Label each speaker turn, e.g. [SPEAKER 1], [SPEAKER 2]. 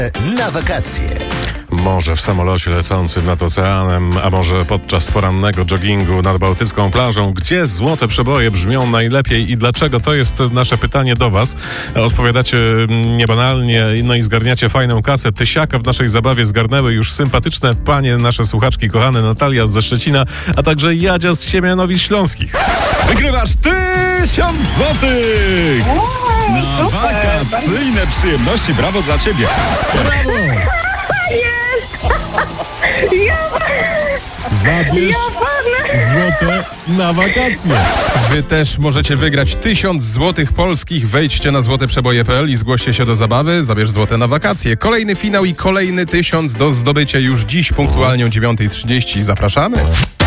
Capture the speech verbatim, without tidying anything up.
[SPEAKER 1] Na wakacje.
[SPEAKER 2] Może w samolocie lecącym nad oceanem, a może podczas porannego joggingu nad bałtycką plażą. Gdzie złote przeboje brzmią najlepiej i dlaczego? To jest nasze pytanie do was. Odpowiadacie niebanalnie, no i zgarniacie fajną kasę. Tysiaka w naszej zabawie zgarnęły już sympatyczne panie, nasze słuchaczki kochane, Natalia ze Szczecina, a także Jadzia z Siemianowic Śląskich.
[SPEAKER 3] Wygrywasz tysiąc złotych! Na wakacyjne przyjemności. Brawo dla ciebie!
[SPEAKER 2] Brawo! Zabierz złote na wakacje.
[SPEAKER 4] Wy też możecie wygrać tysiąc złotych polskich. Wejdźcie na złote przeboje kropka p l i zgłoście się do zabawy. Zabierz złote na wakacje. Kolejny finał i kolejny tysiąc do zdobycia już dziś punktualnie o dziewiąta trzydzieści. Zapraszamy.